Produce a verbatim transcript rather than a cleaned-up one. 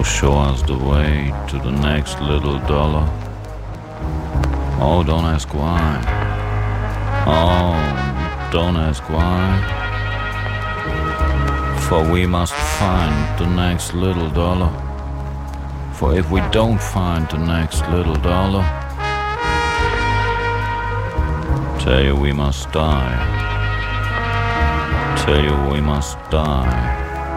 show us the way to the next little dollar. Oh, don't ask why. Oh, don't ask why. For we must find the next little dollar. For if we don't find the next little dollar, tell you we must die. Tell you we must die.